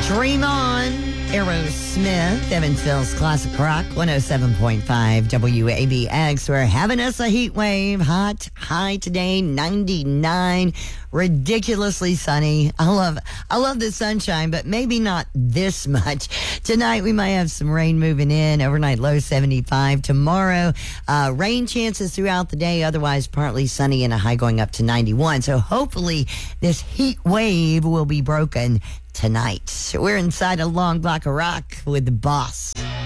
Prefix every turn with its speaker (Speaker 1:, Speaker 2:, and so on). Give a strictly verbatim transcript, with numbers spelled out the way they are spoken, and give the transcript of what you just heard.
Speaker 1: Dream On, Aerosmith, Evansville's Classic Rock, one oh seven point five W A B X. We're having us a heat wave. Hot, high today, ninety-nine, ridiculously sunny. I love, I love the sunshine, but maybe not this much. Tonight we might have some rain moving in. Overnight low seventy-five. Tomorrow, uh, rain chances throughout the day. Otherwise, partly sunny and a high going up to ninety-one. So hopefully this heat wave will be broken tonight. We're inside a long block of rock with the boss.